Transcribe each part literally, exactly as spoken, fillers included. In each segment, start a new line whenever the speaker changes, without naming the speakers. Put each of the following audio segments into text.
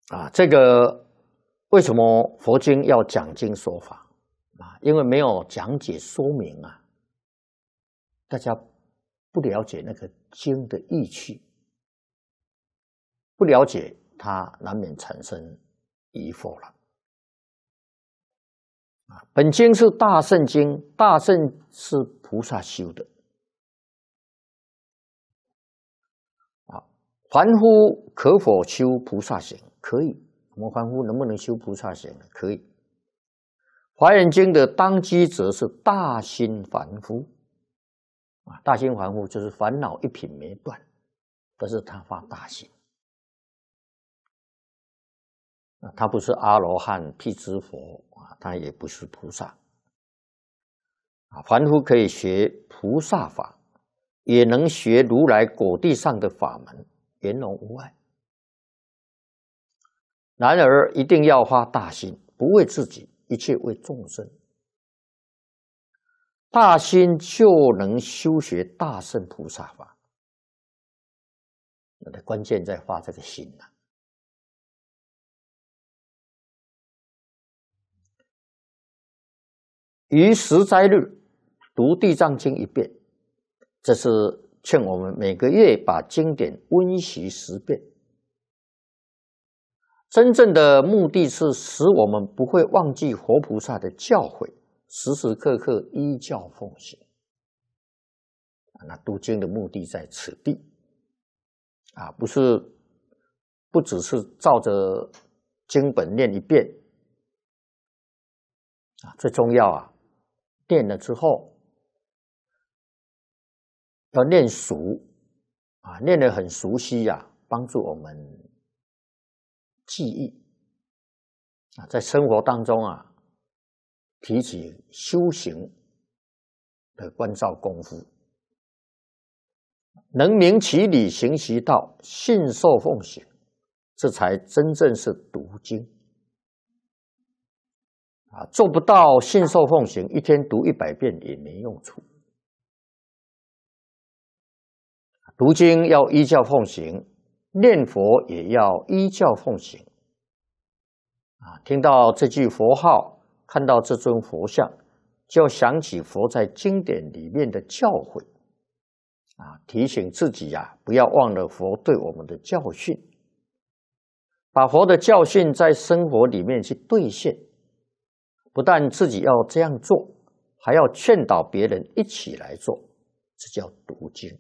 啊，这个为什么佛经要讲经说法啊？因为没有讲解说明啊，大家不了解那个经的意趣，不了解它难免产生疑惑了。啊，本经是大乘经，大乘是菩萨修的。啊，凡夫可否修菩萨行？可以。我们凡夫能不能修菩萨行呢？可以。华严经的当机则是大心凡夫。啊，大心凡夫就是烦恼一品没断，但是他发大心。啊，他不是阿罗汉、辟支佛啊，他也不是菩萨。啊，凡夫可以学菩萨法，也能学如来果地上的法门，圆融无碍。然而，一定要发大心，不为自己，一切为众生。大心就能修学大乘菩萨法。那的关键在发这个心呐。于十斋日读地藏经一遍，这是劝我们每个月把经典温习十遍。真正的目的是使我们不会忘记活菩萨的教诲，时时刻刻依教奉行。那读经的目的在此地啊，不是不只是照着经本念一遍啊，最重要啊，念了之后要念熟啊，念得很熟悉呀、啊，帮助我们记忆啊，在生活当中啊，提起修行的关照功夫，能明其理，行其道，信受奉行，这才真正是读经啊！做不到信受奉行，一天读一百遍也没用处。读经要依教奉行，念佛也要依教奉行。啊，听到这句佛号，看到这尊佛像，就要想起佛在经典里面的教诲，啊，提醒自己呀、啊，不要忘了佛对我们的教训，把佛的教训在生活里面去兑现。不但自己要这样做，还要劝导别人一起来做，这叫读经。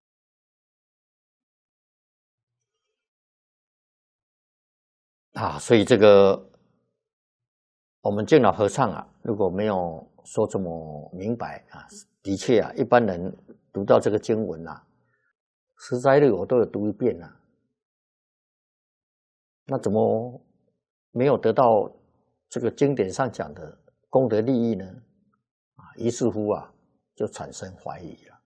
啊，所以这个我们净老和尚啊，如果没有说这么明白啊，的确啊，一般人读到这个经文啊，十斋日我都有读一遍啊，那怎么没有得到这个经典上讲的功德利益呢？啊，于是乎啊，就产生怀疑了。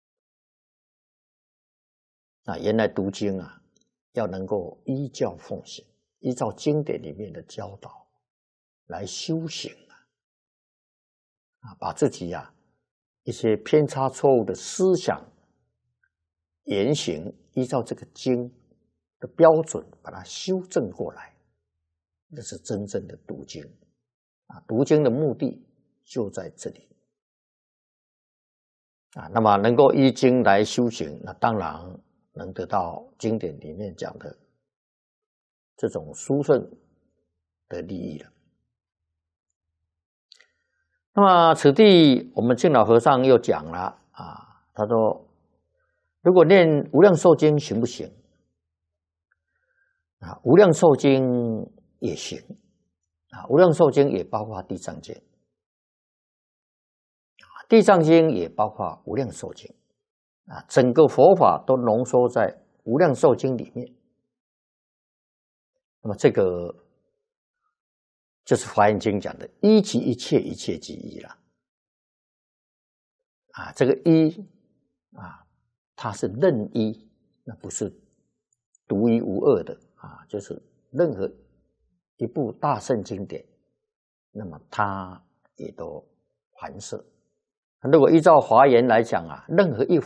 啊，原来读经啊，要能够依教奉行，依照经典里面的教导来修行啊，啊，把自己啊一些偏差错误的思想言行，依照这个经的标准把它修正过来，这是真正的读经啊！读经的目的就在这里啊。那么能够依经来修行，那当然能得到经典里面讲的这种殊胜的利益了。那么此地我们净老和尚又讲了啊，他说如果念无量寿经行不行？啊，无量寿经也行啊，无量寿经也包括地藏经，地藏经也包括无量寿经啊，整个佛法都浓缩在无量寿经里面。那么这个就是华严经讲的一即一切，一切即一了啊，这个一啊，它是任一，那不是独一无二的啊，就是任何一部大乘经典，那么它也都含摄。如果依照华严来讲啊，任何一